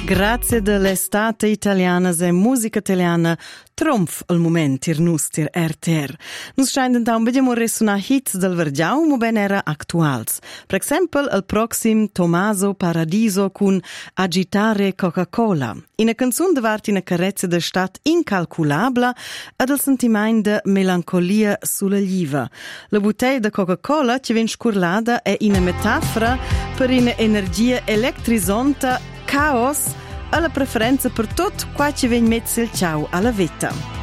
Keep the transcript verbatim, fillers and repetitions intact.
Grazie dell'estate italiana e musica italiana tromf al moment ir nus tir R T R. Nus scheint da un vediamo resuna hits del Vergiau, mo ben era actuals. Per exempel il proxim Tommaso Paradiso con Agitare Coca-Cola. Ina canzun davart ina carezza de stat incalculabla ad il sentiment de melancolia sulla lliva. La bottiglia de Coca-Cola ci ven scurlada è ina metafora per ina energia elettrisonta caos alla preferenza per tot qua ci ven metzel ciao alla vita.